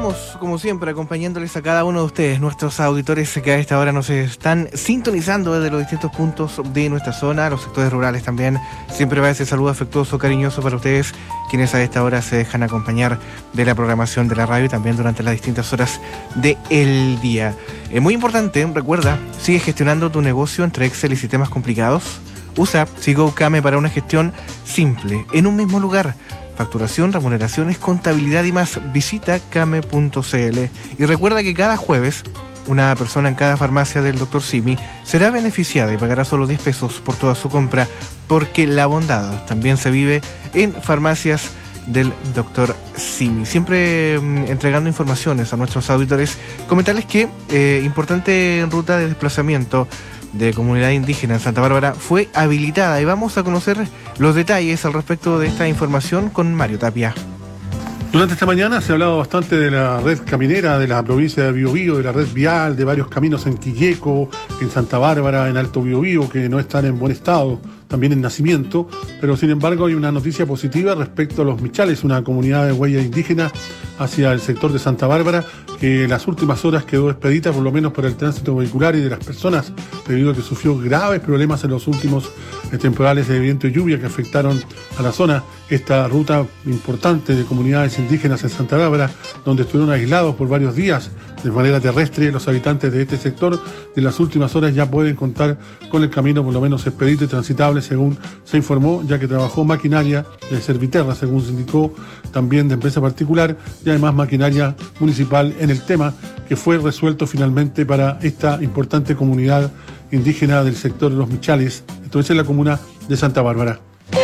estamos, como siempre, acompañándoles a cada uno de ustedes, nuestros auditores que a esta hora nos están sintonizando desde los distintos puntos de nuestra zona, los sectores rurales también. Siempre va ese saludo afectuoso, cariñoso para ustedes, quienes a esta hora se dejan acompañar de la programación de la radio y también durante las distintas horas del día. Muy importante, recuerda, sigue gestionando tu negocio entre Excel y sistemas complicados. Usa SeaGoCame para una gestión simple, en un mismo lugar. Facturación, remuneraciones, contabilidad y más. Visita came.cl. Y recuerda que cada jueves, una persona en cada farmacia del Dr. Simi será beneficiada y pagará solo 10 pesos por toda su compra, porque la bondad también se vive en farmacias del Dr. Simi. Siempre entregando informaciones a nuestros auditores. Comentarles que importante ruta de desplazamiento de comunidad indígena en Santa Bárbara fue habilitada y vamos a conocer los detalles al respecto de esta información con Mario Tapia. Durante esta mañana se ha hablado bastante de la red caminera de la provincia de Biobío, de la red vial, de varios caminos en Quilleco, en Santa Bárbara, en Alto Biobío, que no están en buen estado, también en nacimiento, pero sin embargo hay una noticia positiva respecto a los Michales, una comunidad de huella indígena hacia el sector de Santa Bárbara, que en las últimas horas quedó expedita por lo menos por el tránsito vehicular y de las personas, debido a que sufrió graves problemas en los últimos temporales de viento y lluvia que afectaron a la zona. Esta ruta importante de comunidades indígenas en Santa Bárbara, donde estuvieron aislados por varios días de manera terrestre, los habitantes de este sector de las últimas horas ya pueden contar con el camino por lo menos expedito y transitable, según se informó, ya que trabajó maquinaria de Serviterra, según se indicó, también de empresa particular, y además maquinaria municipal en el tema, que fue resuelto finalmente para esta importante comunidad indígena del sector de los Michales, esto es en la comuna de Santa Bárbara.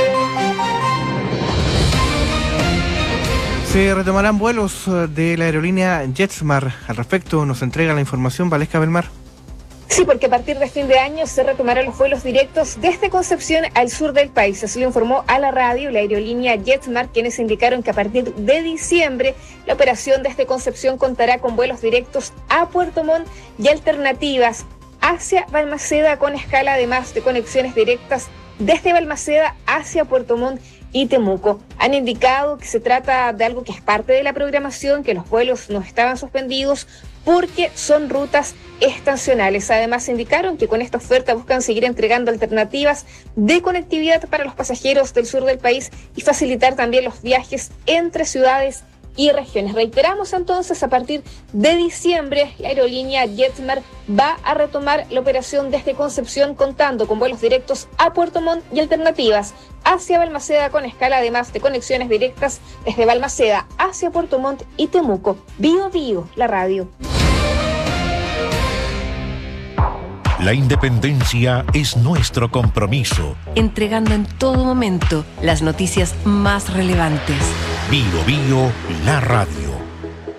Se retomarán vuelos de la aerolínea JetSmart. Al respecto nos entrega la información Valesca Belmar. Sí, porque a partir de fin de año se retomarán los vuelos directos desde Concepción al sur del país. Así lo informó a la radio la aerolínea JetSmart, quienes indicaron que a partir de diciembre la operación desde Concepción contará con vuelos directos a Puerto Montt y alternativas hacia Balmaceda, con escala además de conexiones directas desde Balmaceda hacia Puerto Montt y Temuco. Han indicado que se trata de algo que es parte de la programación, que los vuelos no estaban suspendidos porque son rutas estacionales. Además indicaron que con esta oferta buscan seguir entregando alternativas de conectividad para los pasajeros del sur del país y facilitar también los viajes entre ciudades y regiones. Reiteramos entonces, a partir de diciembre, la aerolínea JetSmart va a retomar la operación desde Concepción, contando con vuelos directos a Puerto Montt y alternativas hacia Balmaceda, con escala además de conexiones directas desde Balmaceda hacia Puerto Montt y Temuco. Biobío, la radio. La independencia es nuestro compromiso. Entregando en todo momento las noticias más relevantes. Biobío, la radio.